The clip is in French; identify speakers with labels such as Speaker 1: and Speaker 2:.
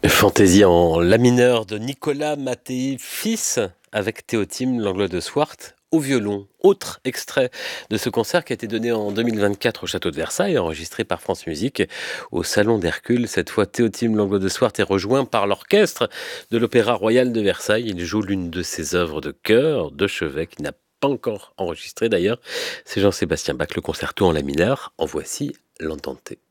Speaker 1: Fantaisie en la mineur de Nicolas Mattei fils avec Théotime Langlois de Swart au violon. Autre extrait de ce concert qui a été donné en 2024 au château de Versailles, enregistré par France Musique au Salon d'Hercule. Cette fois, Théotime Langlois de Swart est rejoint par l'orchestre de l'Opéra Royal de Versailles. Il joue l'une de ses œuvres de chœur de chevet qui n'a pas encore enregistré d'ailleurs. C'est Jean-Sébastien Bach, le concerto en la mineur. En voici l'entente.